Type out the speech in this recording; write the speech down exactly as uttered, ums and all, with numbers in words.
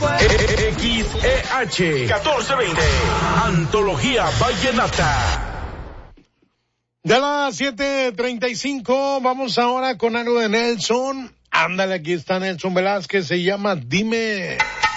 X E H catorce veinte, Antología Vallenata. De las siete treinta y cinco, vamos ahora con algo de Nelson. Ándale, aquí está Nelson Velázquez, se llama Dime.